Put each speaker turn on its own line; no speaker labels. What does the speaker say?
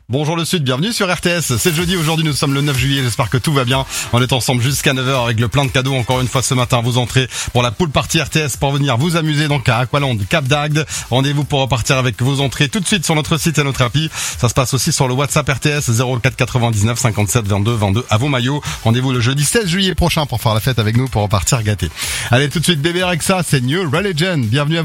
Bonjour le Sud, bienvenue sur RTS. C'est jeudi, aujourd'hui nous sommes le 9 juillet, j'espère que tout va bien. On est ensemble jusqu'à 9h avec le plein de cadeaux. Encore une fois ce matin, vous entrez pour la pool party RTS pour venir vous amuser donc à Aqualand, Cap d'Agde. Rendez-vous pour repartir avec vos entrées tout de suite sur notre site et notre appli. Ça se passe aussi sur le WhatsApp RTS 04 99 57 22 22 à vos maillots. Rendez-vous le jeudi 16 juillet prochain pour faire la fête avec nous pour repartir gâté. Allez tout de suite bébé Rexa, c'est New Religion. Bienvenue à vous.